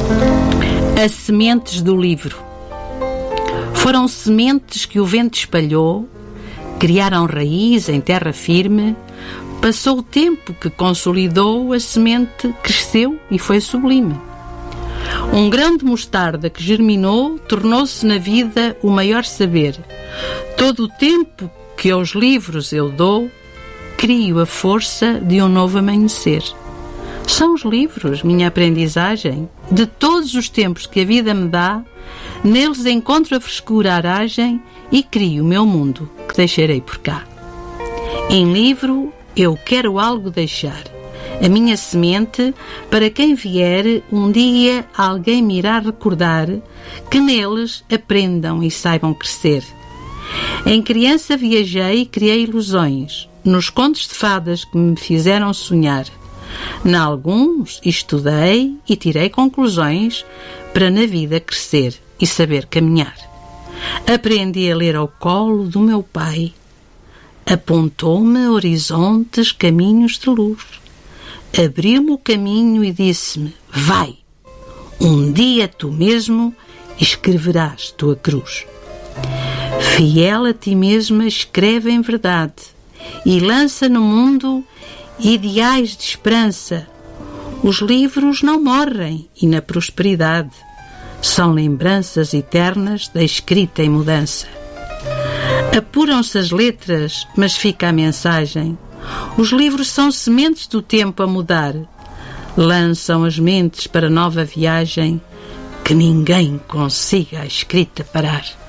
As sementes do livro. Foram sementes que o vento espalhou, criaram raiz em terra firme. Passou o tempo que consolidou, a semente cresceu e foi sublime. Um grão de mostarda que germinou tornou-se na vida o maior saber. Todo o tempo que aos livros eu dou, crio a força de um novo amanhecer. São os livros minha aprendizagem. De todos os tempos que a vida me dá, neles encontro a frescura, a aragem e crio o meu mundo que deixarei por cá. Em livro eu quero algo deixar, a minha semente, para quem vier um dia alguém me irá recordar, que neles aprendam e saibam crescer. Em criança viajei e criei ilusões, nos contos de fadas que me fizeram sonhar. Nalguns estudei e tirei conclusões para na vida crescer e saber caminhar. Aprendi a ler ao colo do meu pai. Apontou-me horizontes, caminhos de luz. Abriu-me o caminho e disse-me: vai, um dia tu mesmo escreverás tua cruz. Fiel a ti mesma, escreve em verdade e lança no mundo ideais de esperança. Os livros não morrem e na prosperidade são lembranças eternas da escrita em mudança. Apuram-se as letras, mas fica a mensagem. Os livros são sementes do tempo a mudar. Lançam as mentes para nova viagem, que ninguém consiga a escrita parar.